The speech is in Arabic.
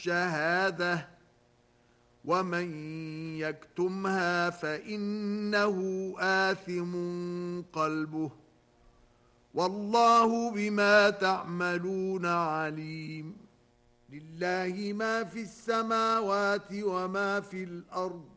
الشهادة ومن يكتمها فإنه آثم قلبه والله بما تعملون عليم. لله ما في السماوات وما في الأرض